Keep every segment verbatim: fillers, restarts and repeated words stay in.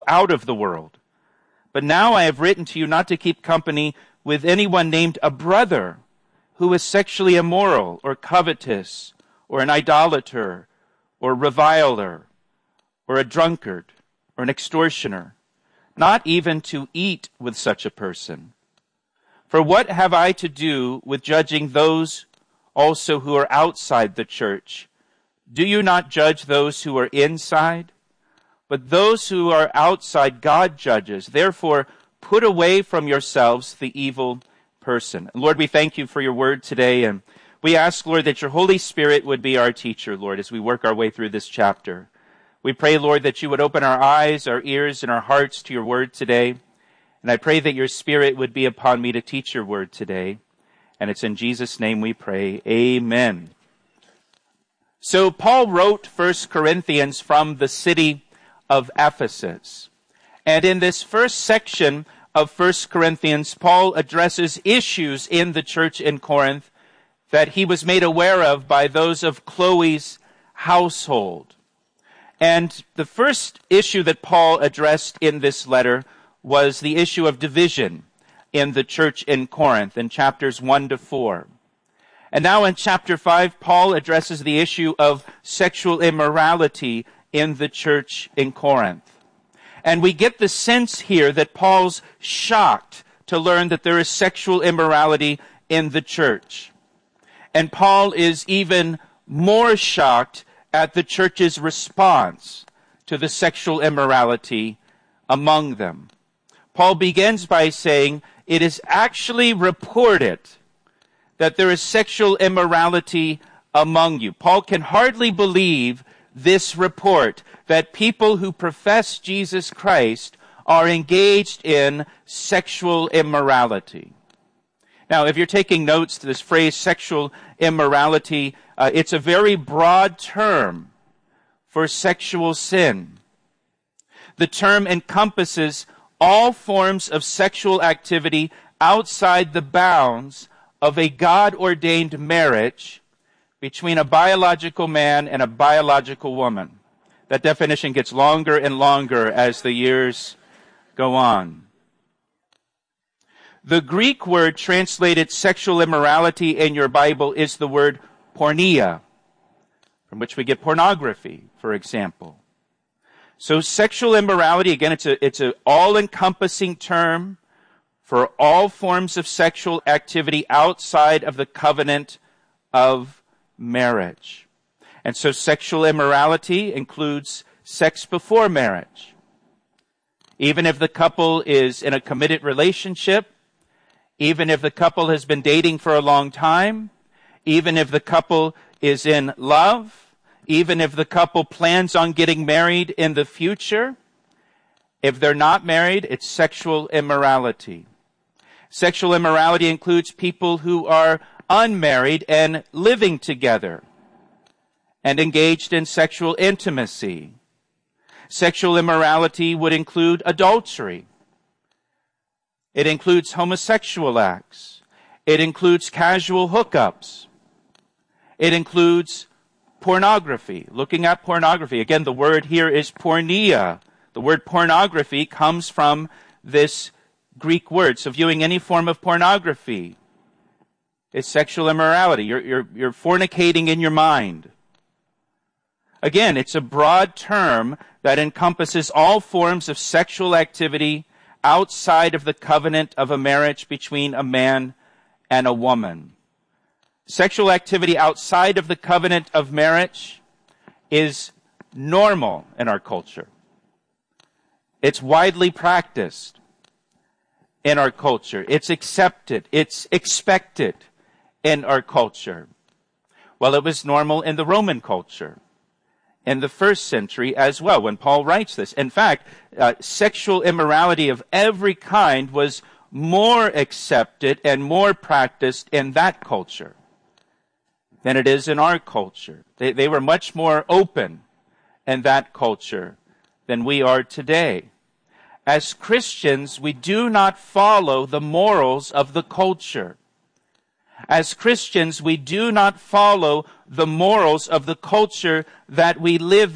out of the world. But now I have written to you not to keep company with anyone named a brother who is sexually immoral or covetous or an idolater or reviler or a drunkard or an extortioner, not even to eat with such a person. For what have I to do with judging those also who are outside the church? Do you not judge those who are inside? But those who are outside God judges. Therefore, put away from yourselves the evil person. Lord, we thank you for your word today, and we ask, Lord, that your Holy Spirit would be our teacher, Lord, as we work our way through this chapter. We pray, Lord, that you would open our eyes, our ears, and our hearts to your word today. And I pray that your Spirit would be upon me to teach your word today. And it's in Jesus' name we pray. Amen. So Paul wrote First Corinthians from the city of Ephesus. And in this first section of First Corinthians, Paul addresses issues in the church in Corinth that he was made aware of by those of Chloe's household. And the first issue that Paul addressed in this letter was the issue of division in the church in Corinth in chapters one to four. And now in chapter five, Paul addresses the issue of sexual immorality in the church in Corinth. And we get the sense here that Paul's shocked to learn that there is sexual immorality in the church. And Paul is even more shocked at the church's response to the sexual immorality among them. Paul begins by saying, it is actually reported that there is sexual immorality among you. Paul can hardly believe this report that people who profess Jesus Christ are engaged in sexual immorality. Now, if you're taking notes, this phrase sexual immorality, uh, it's a very broad term for sexual sin. The term encompasses all forms of sexual activity outside the bounds of a God-ordained marriage between a biological man and a biological woman. That definition gets longer and longer as the years go on. The Greek word translated sexual immorality in your Bible is the word porneia, from which we get pornography, for example. So sexual immorality, again, it's a, it's an all-encompassing term for all forms of sexual activity outside of the covenant of marriage. And so sexual immorality includes sex before marriage. Even if the couple is in a committed relationship, even if the couple has been dating for a long time, even if the couple is in love, even if the couple plans on getting married in the future, if they're not married, it's sexual immorality. Sexual immorality includes people who are unmarried and living together and engaged in sexual intimacy. Sexual immorality would include adultery. It includes homosexual acts. It includes casual hookups. It includes pornography, looking at pornography. Again, the word here is porneia. The word pornography comes from this Greek word. So viewing any form of pornography is sexual immorality. You're, you're, you're fornicating in your mind. Again, it's a broad term that encompasses all forms of sexual activity outside of the covenant of a marriage between a man and a woman. Sexual activity outside of the covenant of marriage is normal in our culture. It's widely practiced in our culture. It's accepted. It's expected in our culture. Well, it was normal in the Roman culture in the first century as well, when Paul writes this. In fact, uh, sexual immorality of every kind was more accepted and more practiced in that culture than it is in our culture. They, they were much more open in that culture than we are today. As Christians, we do not follow the morals of the culture. As Christians, we do not follow the morals of the culture that we live in.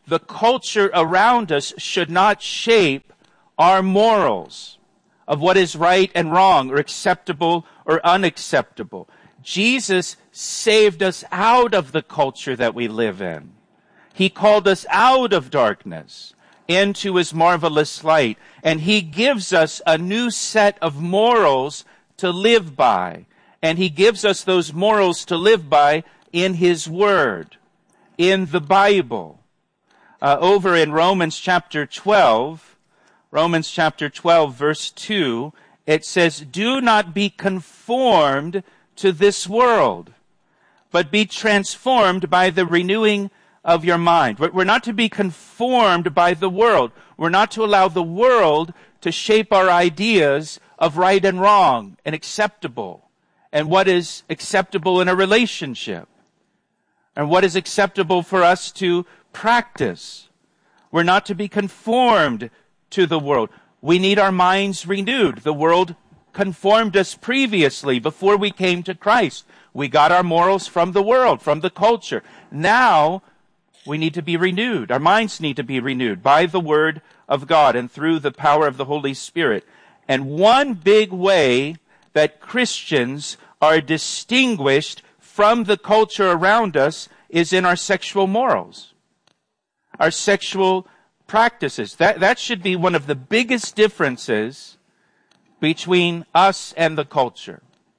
the culture around us should not shape our morals of what is right and wrong, or acceptable or unacceptable. Jesus saved us out of the culture that we live in. He called us out of darkness into his marvelous light. And he gives us a new set of morals to live by. And he gives us those morals to live by in his word, in the Bible. Uh, over in Romans chapter twelve, Romans chapter twelve, verse two, it says, "Do not be conformed to this world, but be transformed by the renewing of your mind." We're not to be conformed by the world. We're not to allow the world to shape our ideas of right and wrong and acceptable, and what is acceptable in a relationship, and what is acceptable for us to practice. We're not to be conformed to the world. We need our minds renewed. The world conformed us previously before we came to Christ. We got our morals from the world, from the culture. Now, we need to be renewed. Our minds need to be renewed by the Word of God and through the power of the Holy Spirit. And one big way that Christians are distinguished from the culture around us is in our sexual morals, our sexual practices. That, that should be one of the biggest differences between us and the culture,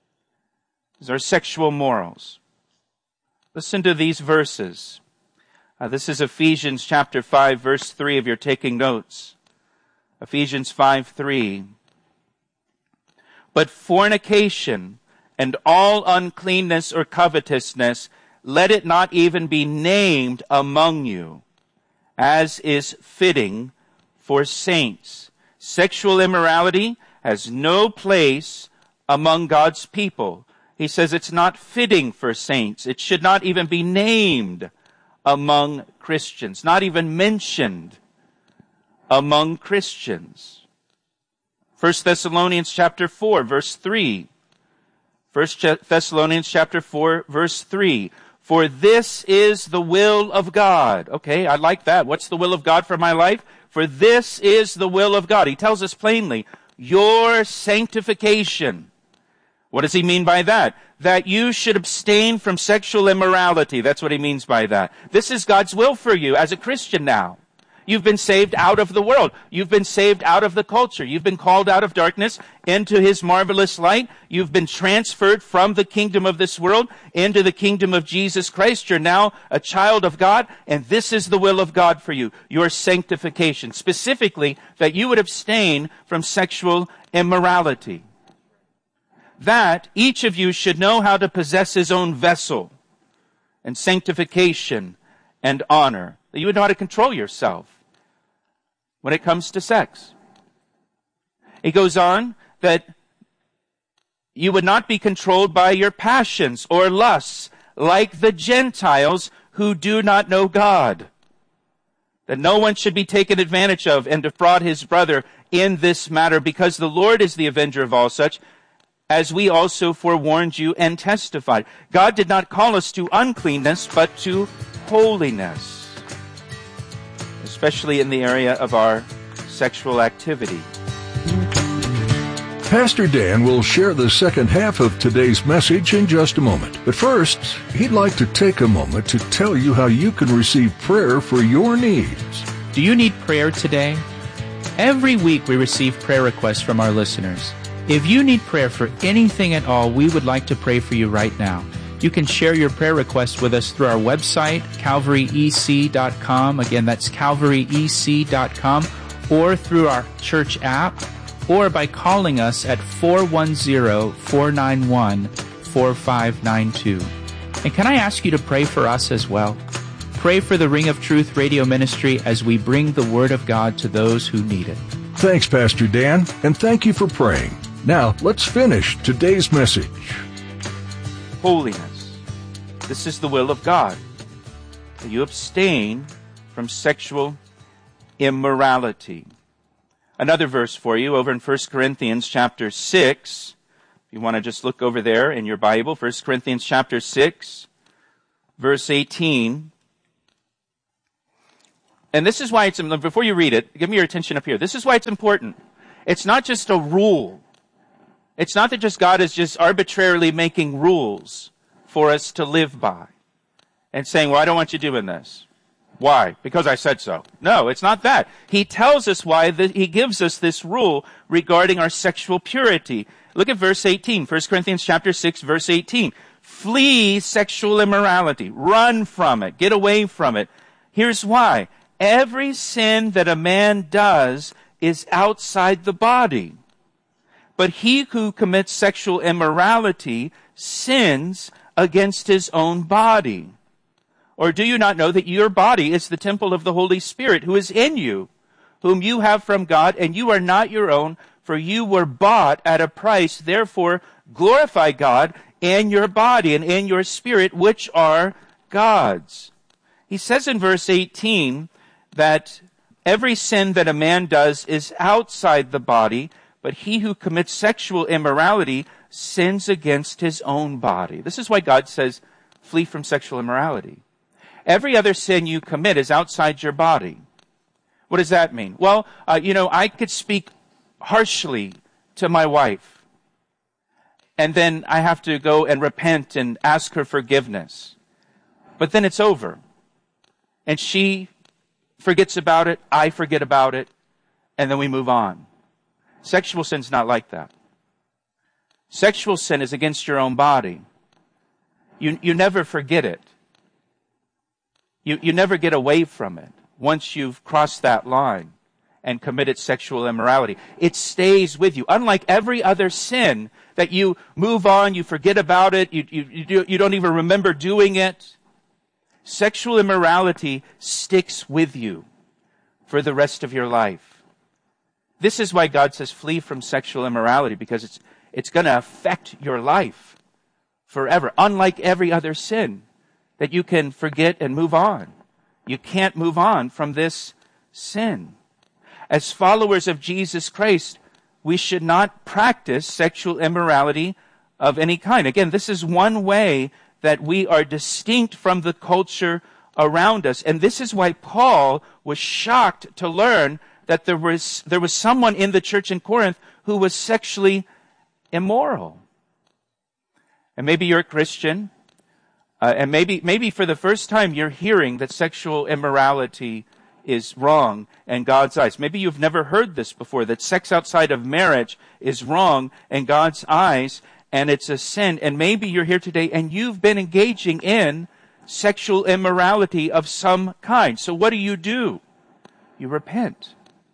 is our sexual morals. Listen to these verses. Uh, this is Ephesians chapter five, verse three, if you're taking notes. Ephesians five, three. "But fornication and all uncleanness or covetousness, let it not even be named among you, as is fitting for saints." Sexual immorality has no place among God's people. He says it's not fitting for saints. It should not even be named among Christians, not even mentioned among Christians. First Thessalonians chapter four, verse three. First Thessalonians chapter four, verse three. "For this is the will of God." Okay, I like that. What's the will of God for my life? For this is the will of God. He tells us plainly, your sanctification. What does he mean by that? That you should abstain from sexual immorality. That's what he means by that. This is God's will for you as a Christian now. You've been saved out of the world. You've been saved out of the culture. You've been called out of darkness into his marvelous light. You've been transferred from the kingdom of this world into the kingdom of Jesus Christ. You're now a child of God, and this is the will of God for you, your sanctification. Specifically, that you would abstain from sexual immorality. That each of you should know how to possess his own vessel and sanctification and honor. That you would know how to control yourself when it comes to sex. He goes on that you would not be controlled by your passions or lusts like the Gentiles who do not know God. That no one should be taken advantage of and defraud his brother in this matter, because the Lord is the avenger of all such, as we also forewarned you and testified. God did not call us to uncleanness, but to holiness, especially in the area of our sexual activity. Pastor Dan will share the second half of today's message in just a moment. But first, he'd like to take a moment to tell you how you can receive prayer for your needs. Do you need prayer today? Every week we receive prayer requests from our listeners. If you need prayer for anything at all, we would like to pray for you right now. You can share your prayer requests with us through our website, calvary e c dot com. Again, that's calvary e c dot com, or through our church app, or by calling us at four one zero, four nine one, four five nine two. And can I ask you to pray for us as well? Pray for the Ring of Truth radio ministry as we bring the Word of God to those who need it. Thanks, Pastor Dan, and thank you for praying. Now, let's finish today's message. Holiness. This is the will of God, that you abstain from sexual immorality. Another verse for you over in First Corinthians chapter six. If you want to just look over there in your Bible, First Corinthians chapter six, verse eighteen. And this is why it's, before you read it, give me your attention up here. This is why it's important. It's not just a rule. It's not that just God is just arbitrarily making rules for us to live by and saying, well, I don't want you doing this. Why? Because I said so. No, it's not that. He tells us why. The, he gives us this rule regarding our sexual purity. Look at verse eighteen, First Corinthians chapter six, verse eighteen. Flee sexual immorality. Run from it. Get away from it. Here's why. Every sin that a man does is outside the body. But he who commits sexual immorality sins against his own body. Or do you not know that your body is the temple of the Holy Spirit who is in you, whom you have from God, and you are not your own, for you were bought at a price. Therefore, glorify God in your body and in your spirit, which are God's. He says in verse eighteen that every sin that a man does is outside the body, but he who commits sexual immorality sins against his own body. This is why God says, flee from sexual immorality. Every other sin you commit is outside your body. What does that mean? Well, uh, you know, I could speak harshly to my wife, and then I have to go and repent and ask her forgiveness. But then it's over. And she forgets about it, I forget about it, and then we move on. Sexual sin's not like that. Sexual sin is against your own body. You, you never forget it. You, you never get away from it once you've crossed that line and committed sexual immorality. It stays with you. Unlike every other sin that you move on, you forget about it, you, you, you, do, you don't even remember doing it. Sexual immorality sticks with you for the rest of your life. This is why God says flee from sexual immorality, because it's, it's going to affect your life forever. Unlike every other sin that you can forget and move on. You can't move on from this sin. As followers of Jesus Christ, we should not practice sexual immorality of any kind. Again, this is one way that we are distinct from the culture around us. And this is why Paul was shocked to learn that there was, there was someone in the church in Corinth who was sexually immoral. And maybe you're a Christian, uh, and maybe, maybe for the first time you're hearing that sexual immorality is wrong in God's eyes. Maybe you've never heard this before, that sex outside of marriage is wrong in God's eyes, and it's a sin. And maybe you're here today and you've been engaging in sexual immorality of some kind. So what do you do? You repent.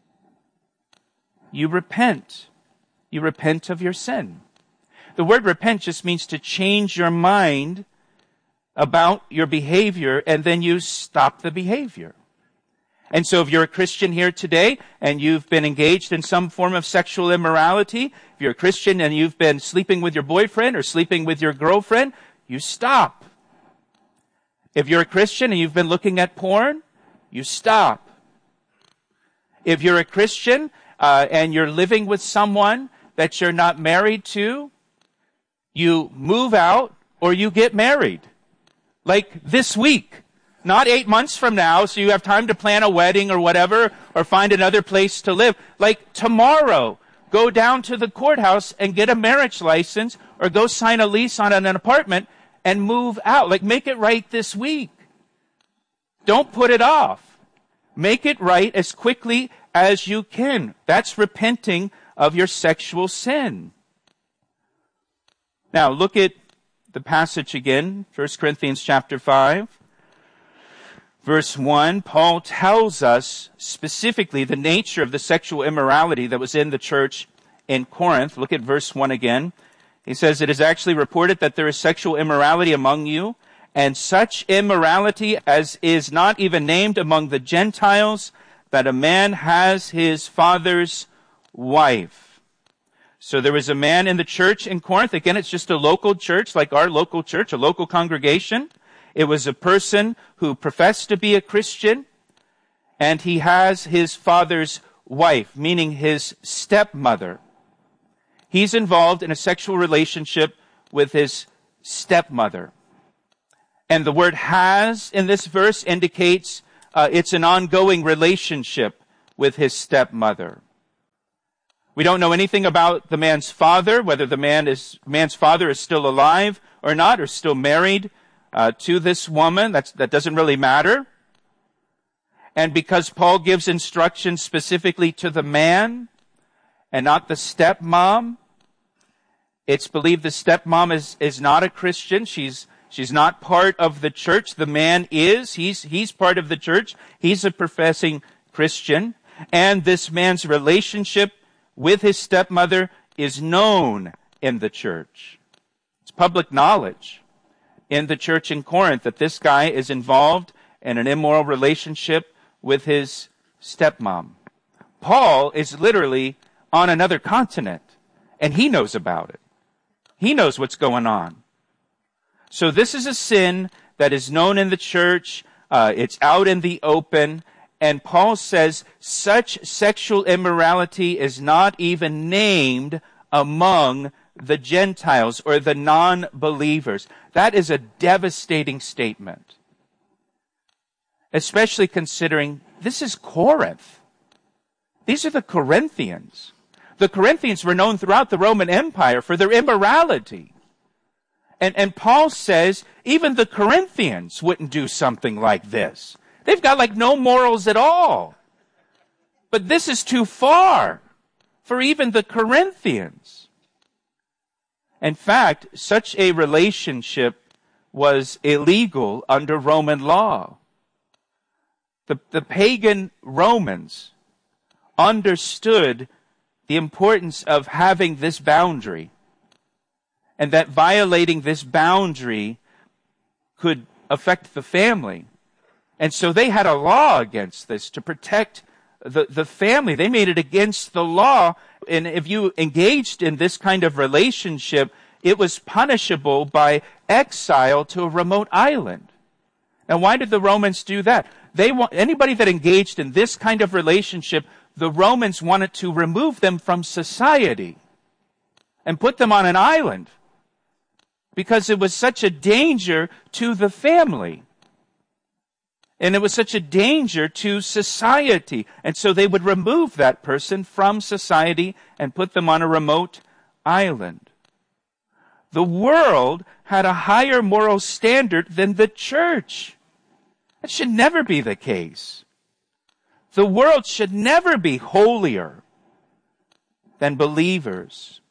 You repent. You repent of your sin. The word repent just means to change your mind about your behavior, and then you stop the behavior. And so if you're a Christian here today and you've been engaged in some form of sexual immorality, if you're a Christian and you've been sleeping with your boyfriend or sleeping with your girlfriend, you stop. If you're a Christian and you've been looking at porn, you stop. If you're a Christian uh, and you're living with someone that you're not married to, you move out or you get married. Like this week. Not eight months from now, so you have time to plan a wedding or whatever, or find another place to live. Like tomorrow, go down to the courthouse and get a marriage license, or go sign a lease on an apartment and move out. Like make it right this week. Don't put it off. Make it right as quickly as you can. That's repenting of your sexual sin. Now look at the passage again, First Corinthians chapter five. Verse one, Paul tells us specifically the nature of the sexual immorality that was in the church in Corinth. Look at verse one again. He says, it is actually reported that there is sexual immorality among you, and such immorality as is not even named among the Gentiles, that a man has his father's wife. So there was a man in the church in Corinth. Again, it's just a local church, like our local church, a local congregation. It was a person who professed to be a Christian, and he has his father's wife, meaning his stepmother. He's involved in a sexual relationship with his stepmother. And the word has in this verse indicates uh, it's an ongoing relationship with his stepmother. We don't know anything about the man's father, whether the man is, man's father is still alive or not, or still married uh, to this woman. That's, that doesn't really matter. And because Paul gives instructions specifically to the man and not the stepmom, it's believed the stepmom is, is not a Christian. She's, she's not part of the church. The man is. He's, he's part of the church. He's a professing Christian. And this man's relationship with his stepmother is known in the church. It's public knowledge in the church in Corinth that this guy is involved in an immoral relationship with his stepmom. Paul is literally on another continent, and he knows about it. He knows what's going on. So this is a sin that is known in the church. Uh, it's out in the open. And Paul says such sexual immorality is not even named among the Gentiles or the non-believers. That is a devastating statement. Especially considering this is Corinth. These are the Corinthians. The Corinthians were known throughout the Roman Empire for their immorality. And, and Paul says even the Corinthians wouldn't do something like this. They've got like no morals at all. But this is too far for even the Corinthians. In fact, such a relationship was illegal under Roman law. The, the pagan Romans understood the importance of having this boundary, and that violating this boundary could affect the family. And so they had a law against this to protect the, the family. They made it against the law. And if you engaged in this kind of relationship, it was punishable by exile to a remote island. Now, why did the Romans do that? They want anybody that engaged in this kind of relationship, the Romans wanted to remove them from society and put them on an island because it was such a danger to the family. And it was such a danger to society. And so they would remove that person from society and put them on a remote island. The world had a higher moral standard than the church. That should never be the case. The world should never be holier than believers.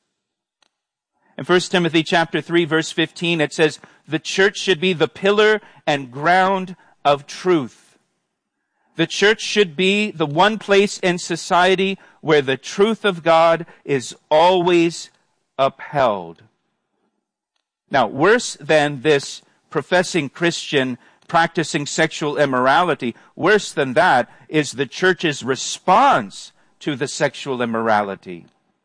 In First Timothy chapter three, verse fifteen, it says, the church should be the pillar and ground of truth. The church should be the one place in society where the truth of God is always upheld. Now, worse than this professing Christian practicing sexual immorality, worse than that is the church's response to the sexual immorality.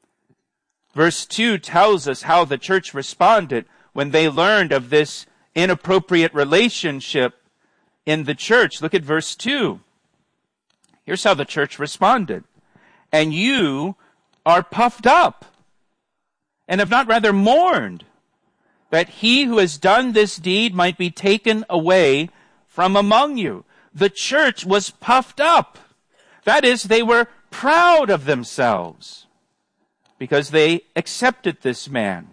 Verse two tells us how the church responded when they learned of this inappropriate relationship in the church. Look at verse two. Here's how the church responded. And you are puffed up, and have not rather mourned, that he who has done this deed might be taken away from among you. The church was puffed up. That is, they were proud of themselves because they accepted this man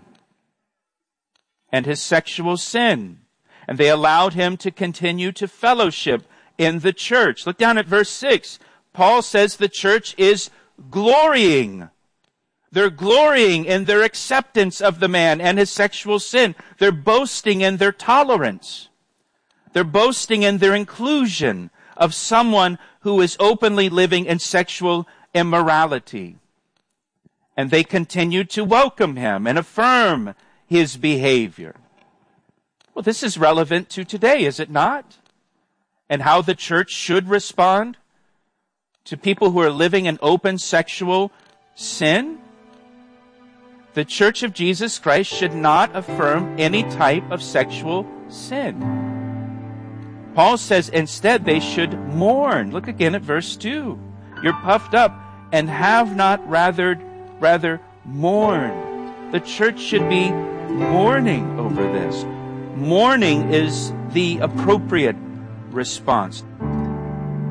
and his sexual sin. And they allowed him to continue to fellowship in the church. Look down at verse six. Paul says the church is glorying. They're glorying in their acceptance of the man and his sexual sin. They're boasting in their tolerance. They're boasting in their inclusion of someone who is openly living in sexual immorality. And they continue to welcome him and affirm his behavior. Well, this is relevant to today, is it not? And how the church should respond to people who are living in open sexual sin. The Church of Jesus Christ should not affirm any type of sexual sin. Paul says instead they should mourn. Look again at verse two. You're puffed up and have not rather, rather mourned. The church should be mourning over this. Mourning is the appropriate response.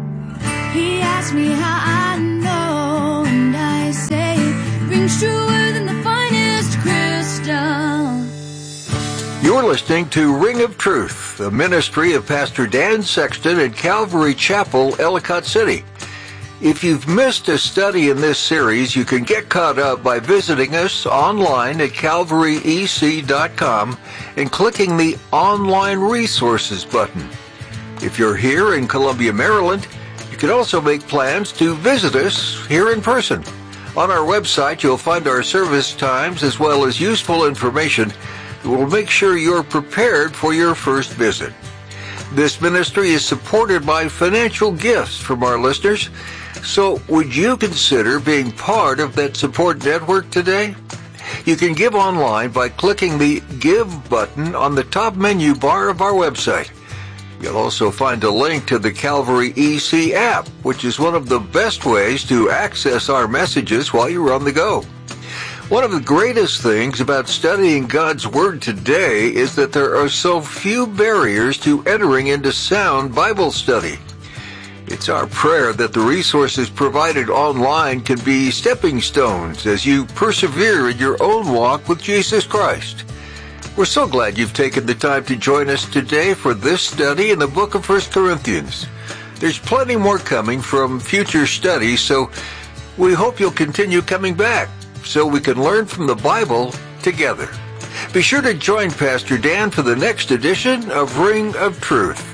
ask me how I know, and I say it rings truer than the finest crystal. You're listening to Ring of Truth, the ministry of Pastor Dan Sexton at Calvary Chapel, Ellicott City. If you've missed a study in this series, you can get caught up by visiting us online at calvary e c dot com and clicking the Online Resources button. If you're here in Columbia, Maryland, you can also make plans to visit us here in person. On our website, you'll find our service times as well as useful information that will make sure you're prepared for your first visit. This ministry is supported by financial gifts from our listeners. So would you consider being part of that support network today? You can give online by clicking the Give button on the top menu bar of our website. You'll also find a link to the Calvary E C app, which is one of the best ways to access our messages while you're on the go. One of the greatest things about studying God's Word today is that there are so few barriers to entering into sound Bible study. It's our prayer that the resources provided online can be stepping stones as you persevere in your own walk with Jesus Christ. We're so glad you've taken the time to join us today for this study in the book of First Corinthians. There's plenty more coming from future studies, so we hope you'll continue coming back so we can learn from the Bible together. Be sure to join Pastor Dan for the next edition of Ring of Truth.